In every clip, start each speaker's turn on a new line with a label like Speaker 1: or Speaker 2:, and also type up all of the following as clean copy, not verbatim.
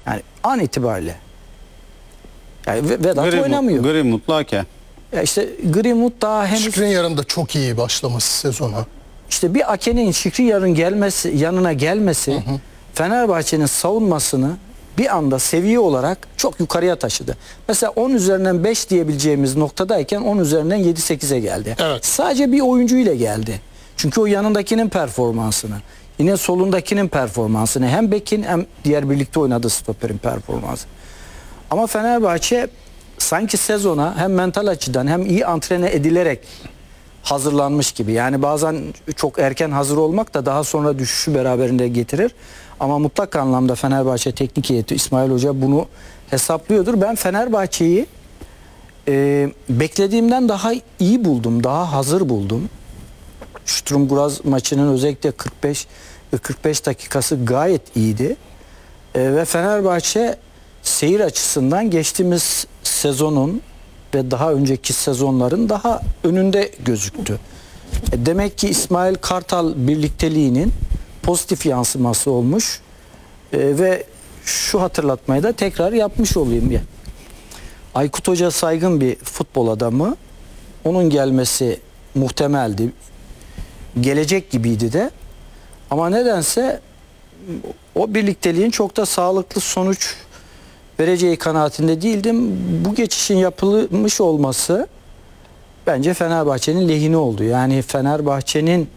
Speaker 1: Yani an itibariyle. Yani Vedat oynamıyor.
Speaker 2: Greenwood mutlaka.
Speaker 1: Ya işte Greenwood daha henüz...
Speaker 3: Skriniar'ın da çok iyi başlaması sezona.
Speaker 1: İşte bir Ake'nin Skriniar'ın yanına gelmesi Fenerbahçe'nin savunmasını bir anda seviye olarak çok yukarıya taşıdı. Mesela 10 üzerinden 5 diyebileceğimiz noktadayken 10 üzerinden 7-8'e geldi.
Speaker 3: Evet.
Speaker 1: Sadece bir oyuncu ile geldi. Çünkü o yanındakinin performansını, yine solundakinin performansını, hem bekin hem diğer birlikte oynadığı stoperin performansı. Ama Fenerbahçe sanki sezona hem mental açıdan hem iyi antrene edilerek hazırlanmış gibi. Yani bazen çok erken hazır olmak da daha sonra düşüşü beraberinde getirir. Ama mutlak anlamda Fenerbahçe teknik heyeti, İsmail Hoca bunu hesaplıyordur. Ben Fenerbahçe'yi beklediğimden daha iyi buldum, daha hazır buldum. Sturm Graz maçının özellikle 45 dakikası gayet iyiydi. Ve Fenerbahçe seyir açısından geçtiğimiz sezonun ve daha önceki sezonların daha önünde gözüktü. Demek ki İsmail Kartal birlikteliğinin pozitif yansıması olmuş. Ve şu hatırlatmayı da tekrar yapmış olayım. Aykut Hoca saygın bir futbol adamı. Onun gelmesi muhtemeldi. Gelecek gibiydi de. Ama nedense o birlikteliğin çok da sağlıklı sonuç vereceği kanaatinde değildim. Bu geçişin yapılmış olması bence Fenerbahçe'nin lehine oldu. Yani Fenerbahçe'nin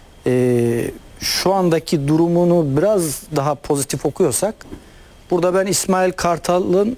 Speaker 1: şu andaki durumunu biraz daha pozitif okuyorsak, burada ben İsmail Kartal'ın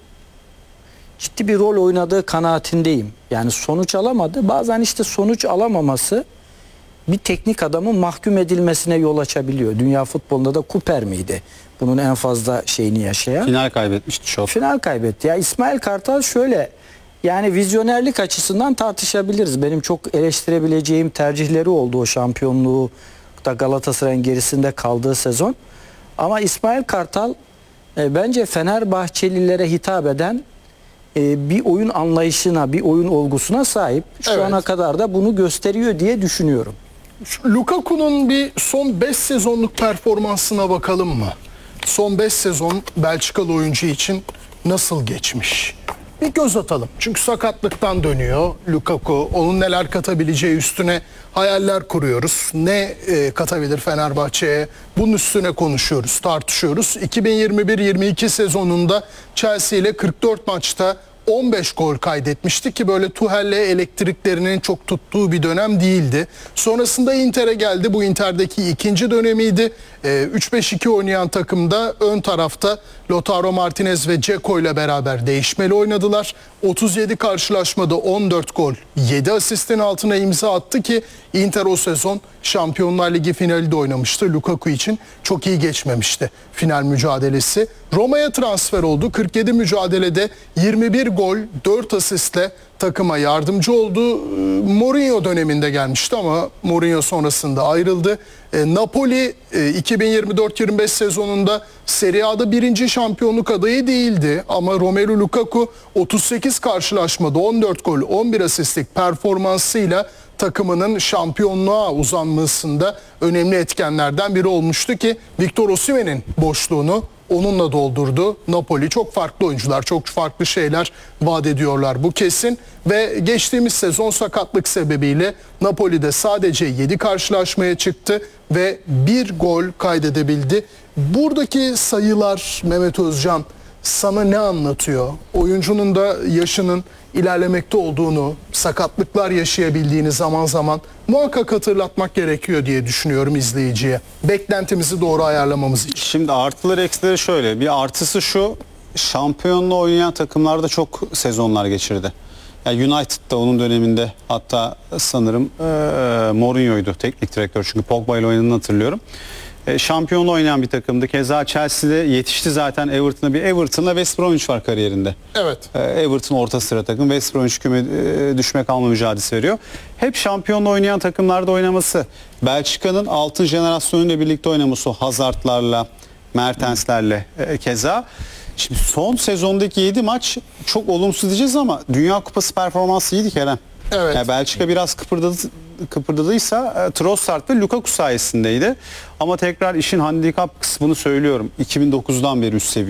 Speaker 1: ciddi bir rol oynadığı kanaatindeyim. Yani sonuç alamadı. Bazen işte sonuç alamaması bir teknik adamın mahkum edilmesine yol açabiliyor. Dünya futbolunda da Cooper miydi bunun en fazla şeyini yaşayan?
Speaker 2: Final kaybetmişti çok.
Speaker 1: Final kaybetti. Ya İsmail Kartal şöyle, yani vizyonerlik açısından tartışabiliriz. Benim çok eleştirebileceğim tercihleri oldu o şampiyonluğu da Galatasaray'ın gerisinde kaldığı sezon. Ama İsmail Kartal bence Fenerbahçelilere hitap eden bir oyun anlayışına, bir oyun olgusuna sahip. Şu ana kadar da bunu gösteriyor diye düşünüyorum.
Speaker 3: Lukaku'nun bir son 5 sezonluk performansına bakalım mı? Son 5 sezon Belçikalı oyuncu için nasıl geçmiş? Bir göz atalım. Çünkü sakatlıktan dönüyor Lukaku. Onun neler katabileceği üstüne hayaller kuruyoruz. Ne katabilir Fenerbahçe'ye? Bunun üstüne konuşuyoruz, tartışıyoruz. 2021-22 sezonunda Chelsea ile 44 maçta 15 gol kaydetmişti ki böyle Tuchel'le elektriklerinin çok tuttuğu bir dönem değildi. Sonrasında Inter'e geldi. Bu Inter'deki ikinci dönemiydi. 3-5-2 oynayan takımda ön tarafta Lautaro Martinez ve Dzeko ile beraber değişmeli oynadılar. 37 karşılaşmada 14 gol, 7 asistin altına imza attı ki Inter o sezon Şampiyonlar Ligi finali de oynamıştı. Lukaku için çok iyi geçmemişti final mücadelesi. Roma'ya transfer oldu. 47 mücadelede 21 gol, 4 asistle takıma yardımcı oldu. Mourinho döneminde gelmişti ama Mourinho sonrasında ayrıldı. Napoli 2024-25 sezonunda Serie A'da birinci şampiyonluk adayı değildi. Ama Romelu Lukaku 38 karşılaşmada 14 gol, 11 asistlik performansıyla takımının şampiyonluğa uzanmasında önemli etkenlerden biri olmuştu ki Victor Osimhen'in boşluğunu onunla doldurdu. Napoli çok farklı oyuncular, çok farklı şeyler vaat ediyorlar, bu kesin. Ve geçtiğimiz sezon sakatlık sebebiyle Napoli'de sadece 7 karşılaşmaya çıktı ve 1 gol kaydedebildi. Buradaki sayılar Mehmet Özcan sana ne anlatıyor? Oyuncunun da yaşının ilerlemekte olduğunu, sakatlıklar yaşayabildiğini zaman zaman muhakkak hatırlatmak gerekiyor diye düşünüyorum izleyiciye. Beklentimizi doğru ayarlamamız için.
Speaker 2: Şimdi artıları eksileri şöyle. Bir artısı şu: şampiyonla oynayan takımlarda çok sezonlar geçirdi. Yani United'da onun döneminde, hatta sanırım Mourinho'ydu teknik direktör, çünkü Pogba ile oynadığını hatırlıyorum. Şampiyonla oynayan bir takımdı. Keza Chelsea'de yetişti zaten Everton'a. Bir Everton'la West Bromwich var kariyerinde.
Speaker 3: Evet.
Speaker 2: Everton orta sıra takım. West Bromwich düşme kalma mücadelesi veriyor. Hep şampiyonla oynayan takımlarda oynaması, Belçika'nın altın jenerasyonuyla birlikte oynaması, o Hazard'larla, Mertens'lerle keza. Şimdi son sezondaki 7 maç çok olumsuz diyeceğiz ama Dünya Kupası performansı iyiydi Kerem.
Speaker 3: Evet.
Speaker 2: Yani Belçika biraz kıpırdadıysa Trossard ve Lukaku sayesindeydi. Ama tekrar işin handikap kısmını söylüyorum. 2009'dan beri üst seviye.